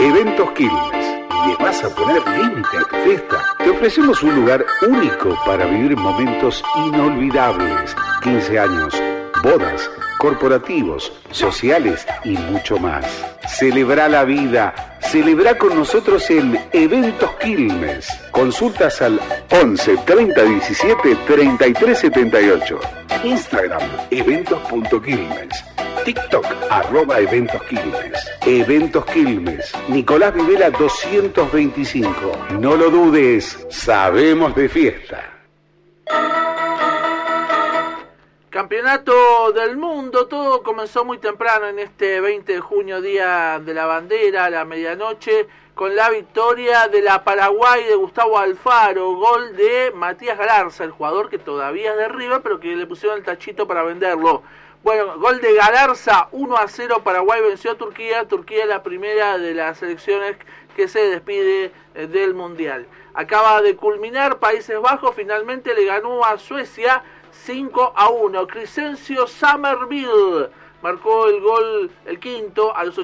Eventos Quilmes. ¿Le vas a poner límite a tu fiesta? Te ofrecemos un lugar único para vivir momentos inolvidables. 15 años, bodas, corporativos, sociales y mucho más. Celebra la vida. Celebra con nosotros en Eventos Quilmes. Consultas al 11 30 17 33 78. Instagram, eventos.quilmes. TikTok, @Eventos Quilmes. Eventos Quilmes. Nicolás Vivela 225. No lo dudes, sabemos de fiesta. Campeonato del mundo, todo comenzó muy temprano en este 20 de junio, Día de la Bandera, a la medianoche, con la victoria de la Paraguay de Gustavo Alfaro, gol de Matías Galarza, el jugador que todavía es de River, pero que le pusieron el tachito para venderlo. Bueno, gol de Galarza, 1-0, Paraguay venció a Turquía. Turquía es la primera de las selecciones que se despide del Mundial. Acaba de culminar Países Bajos, finalmente le ganó a Suecia 5-1. Crescencio Summerville marcó el gol, el quinto, a los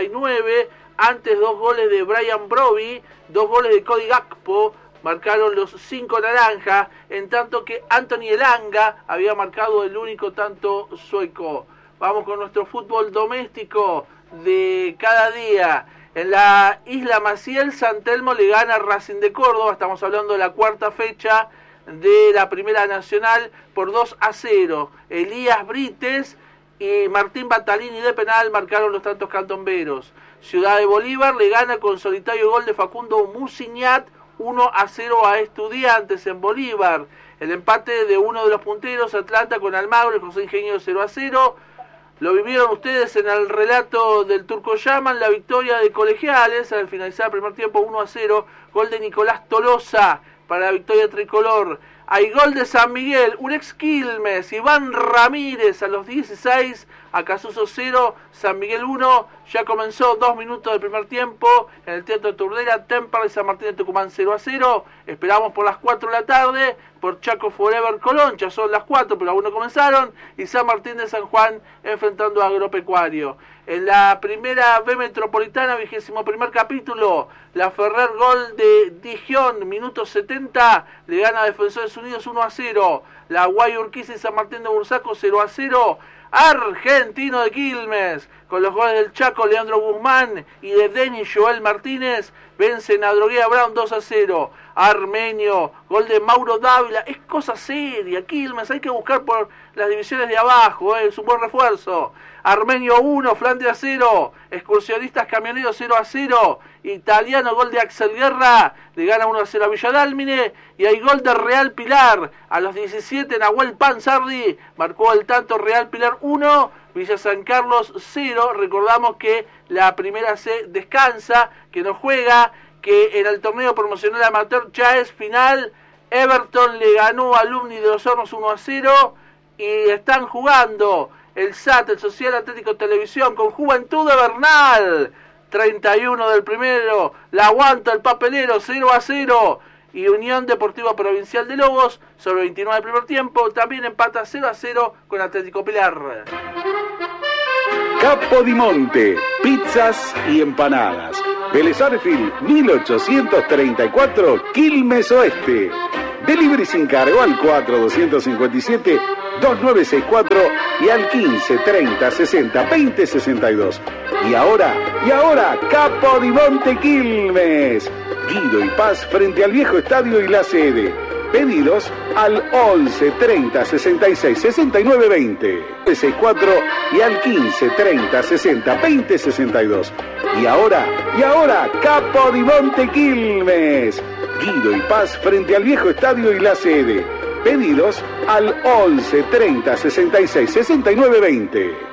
89. Antes 2 goles de Brian Broby, 2 goles de Cody Gakpo. Marcaron los 5 naranjas, en tanto que Anthony Elanga había marcado el único tanto sueco. Vamos con nuestro fútbol doméstico de cada día. En la Isla Maciel, San Telmo le gana a Racing de Córdoba. Estamos hablando de la cuarta fecha de la Primera Nacional por 2-0. Elías Brites y Martín Batalini de penal marcaron los tantos cantomberos. Ciudad de Bolívar le gana con solitario gol de Facundo Musiñat 1-0 a Estudiantes en Bolívar. El empate de uno de los punteros, Atlanta con Almagro y José Ingenio 0-0. Lo vivieron ustedes en el relato del Turco Yaman, la victoria de Colegiales al finalizar el primer tiempo 1-0, gol de Nicolás Tolosa para la victoria tricolor. Hay gol de San Miguel, un ex Quilmes, Iván Ramírez a los 16, Acasuso 0, San Miguel 1. Ya comenzó 2 minutos del primer tiempo en el Teatro de Turdera, Temperley San Martín de Tucumán 0-0. Esperamos por las 4 de la tarde por Chaco Forever Colón, ya son las 4 pero aún no comenzaron, y San Martín de San Juan enfrentando a Agropecuario. En la primera B Metropolitana, 21º capítulo, la Ferrer gol de Dijon, minuto 70, le gana a Defensores Unidos 1-0. La Guayurquiza y San Martín de Bursaco 0-0. Argentino de Quilmes, con los goles del Chaco Leandro Guzmán y de Denis Joel Martínez, vencen a Droguea Brown 2-0. Armenio, gol de Mauro Dávila, es cosa seria, Quilmes, hay que buscar por las divisiones de abajo, es un buen refuerzo. Armenio 1, Flandria 0, Excursionistas Camioneros 0-0, Italiano, gol de Axel Guerra, le gana 1-0 a Villadálmine, y hay gol de Real Pilar, a los 17 Nahuel Panzardi, marcó el tanto Real Pilar 1, Villa San Carlos 0, recordamos que la primera C descansa, que no juega, que en el torneo promocional amateur ya es final. Everton le ganó a Alumni de los Hornos 1-0 y están jugando el SAT, el Social Atlético Televisión, con Juventud de Bernal 31 del primero, la aguanta el Papelero 0-0, y Unión Deportiva Provincial de Lobos sobre 29 del primer tiempo también empata 0-0 con Atlético Pilar. Capodimonte, pizzas y empanadas. Vélez Arfield, 1834, Quilmes Oeste. Delivery sin cargo al 4257-2964 y al 1530602062. Y ahora, Capodimonte Quilmes. Guido y Paz frente al viejo estadio y la sede. Pedidos al 11 30 66 69 20, 64 y al 15 30 60 20 62. Y ahora, Capodimonte Quilmes. Guido y Paz frente al viejo estadio y la sede. Pedidos al 11 30 66 69 20.